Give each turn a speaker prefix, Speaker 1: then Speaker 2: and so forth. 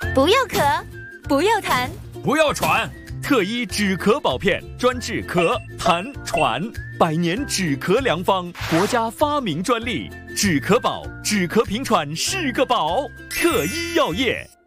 Speaker 1: 不要咳，不要痰，
Speaker 2: 不要喘。特医止咳宝片，专治咳、痰、喘，100年止咳良方，国家发明专利。止咳宝，止咳平喘是个宝。特医药业。